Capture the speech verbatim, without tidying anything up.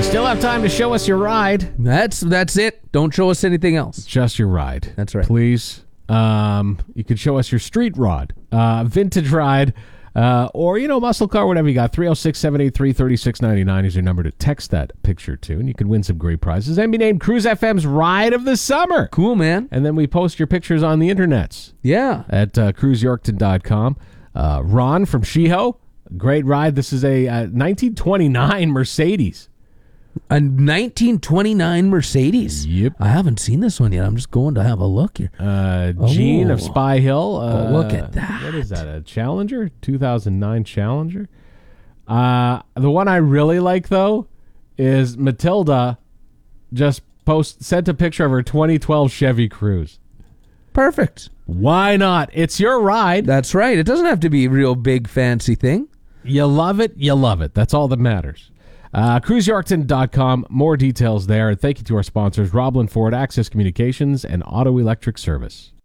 Still have time to show us your ride. That's that's it. Don't show us anything else. Just your ride. That's right. Please. Um, you could show us your street rod, uh, vintage ride, uh, or, you know, muscle car, whatever you got. three oh six, seven eight three, three six nine nine is your number to text that picture to, and you could win some great prizes and be named Cruise F M's Ride of the Summer. Cool, man. And then we post your pictures on the internets. Yeah. At uh, cruise yorkton dot com. Uh, Ron from Sheeho, great ride. This is a uh, nineteen twenty-nine Mercedes. A nineteen twenty-nine Mercedes. Yep. I haven't seen this one yet. I'm just going to have a look here. Uh, Gene Oh. of Spy Hill. Uh, Oh, look at that. What is that? A Challenger? two thousand nine Challenger? Uh, the one I really like, though, is Matilda just post sent a picture of her twenty twelve Chevy Cruze. Perfect. Why not? It's your ride. That's right. It doesn't have to be a real big fancy thing. You love it, you love it. That's all that matters. Uh, cruise yorkton dot com, more details there. And thank you to our sponsors, Roblin Ford, Access Communications, and Auto Electric Service.